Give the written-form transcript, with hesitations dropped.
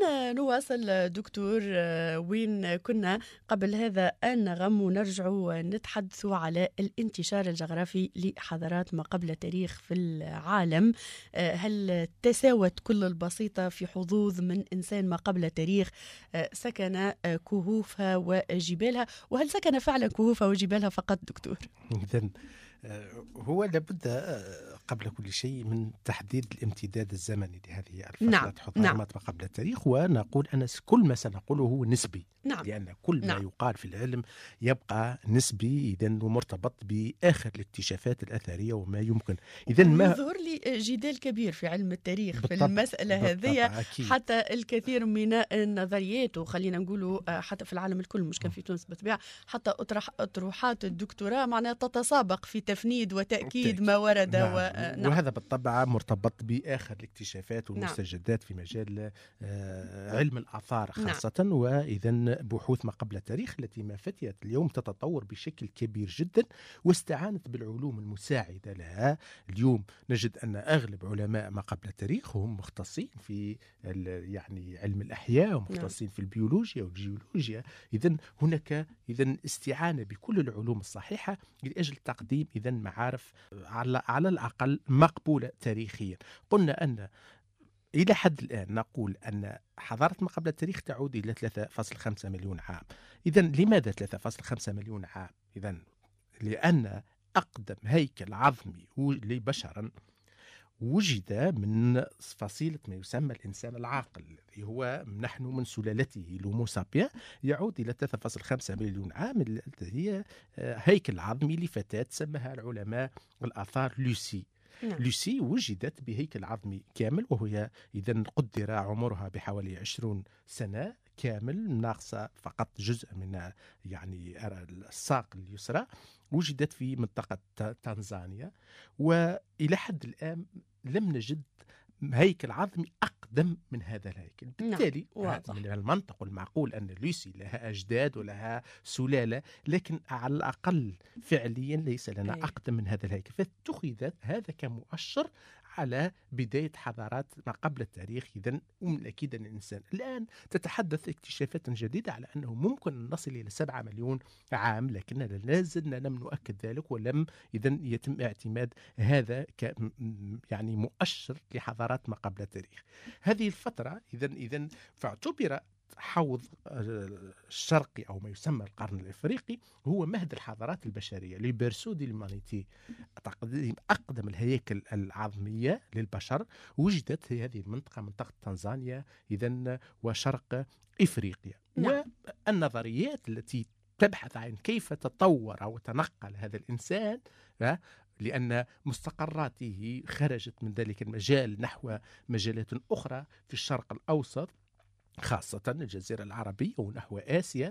خلينا نواصل دكتور وين كنا قبل هذا النغم ونرجع نتحدث على الانتشار الجغرافي لحضارات ما قبل تاريخ في العالم. هل تساوت كل البسيطة في حظوظ من إنسان ما قبل تاريخ سكن كهوفها وجبالها، وهل سكن فعلا كهوفها وجبالها فقط دكتور؟ إذن هو لابد قبل كل شيء من تحديد الامتداد الزمني لهذه الفترات حضارات ما قبل التاريخ، ونقول أن كل ما سنقوله هو نسبي. لأن كل ما يقال في العلم يبقى نسبي إذن ومرتبط بآخر الاكتشافات الأثرية وما يمكن. إذن ما يظهر لي جدال كبير في علم التاريخ في المسألة هذه، حتى الكثير من النظريات، وخلينا نقولوا حتى في العالم الكل مش كان في تونس بالطبيعة، حتى أطروحات الدكتوراه معناها تتسابق في تفنيد وتأكيد ما ورد. وهذا بالطبع مرتبط بآخر الاكتشافات والمستجدات في مجال علم الآثار خاصة. وإذن بحوث ما قبل التاريخ التي ما فتيت اليوم تتطور بشكل كبير جدا واستعانت بالعلوم المساعدة لها. اليوم نجد أن أغلب علماء ما قبل التاريخ هم مختصين في يعني علم الأحياء ومختصين في البيولوجيا والجيولوجيا. إذن هناك استعانة بكل العلوم الصحيحة لأجل تقديم معارف على الأقل مقبولة تاريخيا. قلنا أن إلى حد الآن نقول أن حضارة ما قبل التاريخ تعود إلى 3.5 مليون عام. إذن لماذا 3.5 مليون عام؟ إذن لأن أقدم هيكل عظمي لبشرا وجد من فصيلة ما يسمى الإنسان العاقل، الذي هو نحن من سلالته لومو سابيا، يعود إلى 3.5 مليون عام. هي هيكل عظمي لفتاة سماها العلماء الآثار لوسي. لوسي وجدت بهيكل عظمي كامل، وهي إذن قدر عمرها بحوالي 20 سنة كامل، ناقصة فقط جزء من يعني الساق اليسرى. وجدت في منطقة تنزانيا، وإلى حد الآن لم نجد هيكل عظمي أقدم من هذا الهيكل. بالتالي من المنطق والمعقول أن لوسي لها أجداد ولها سلالة، لكن على الأقل فعليا ليس لنا أقدم من هذا الهيكل. فاتخذت هذا كمؤشر على بداية حضارات ما قبل التاريخ. إذن من الأكيد أن الإنسان الآن تتحدث اكتشافات جديدة على أنه ممكن أن نصل إلى 7 مليون عام، لكننا لازلنا لم نؤكد ذلك، ولم إذن يتم اعتماد هذا يعني مؤشر لحضارات ما قبل التاريخ. هذه الفترة إذن فاعتبر حوض الشرقي أو ما يسمى القرن الإفريقي هو مهد الحضارات البشرية، لبرسو دي لومانيتي، تقديم أقدم الهياكل العظمية للبشر وجدت في هذه المنطقة، منطقة تنزانيا إذن وشرق إفريقيا. والنظريات التي تبحث عن كيف تطور أو تنقل هذا الإنسان، لأن مستقراته خرجت من ذلك المجال نحو مجالات أخرى في الشرق الأوسط، خاصة الجزيرة العربية ونحو آسيا.